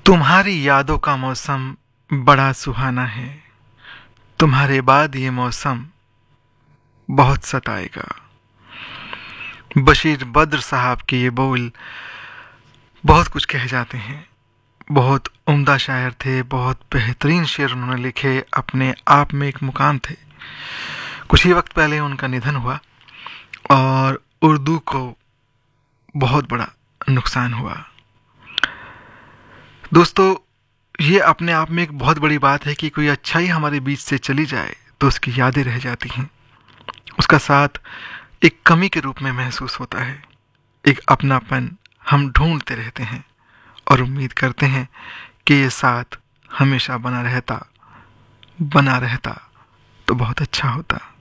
तुम्हारी यादों का मौसम बड़ा सुहाना है। तुम्हारे बाद ये मौसम बहुत सताएगा। बशीर बद्र साहब के ये बोल बहुत कुछ कह जाते हैं। बहुत उम्दा शायर थे, बहुत बेहतरीन शेर उन्होंने लिखे, अपने आप में एक मुकाम थे। कुछ ही वक्त पहले उनका निधन हुआ और उर्दू को बहुत बड़ा नुकसान हुआ। दोस्तों, ये अपने आप में एक बहुत बड़ी बात है कि कोई अच्छाई हमारे बीच से चली जाए तो उसकी यादें रह जाती हैं। उसका साथ एक कमी के रूप में महसूस होता है। एक अपनापन हम ढूंढते रहते हैं और उम्मीद करते हैं कि ये साथ हमेशा बना रहता तो बहुत अच्छा होता।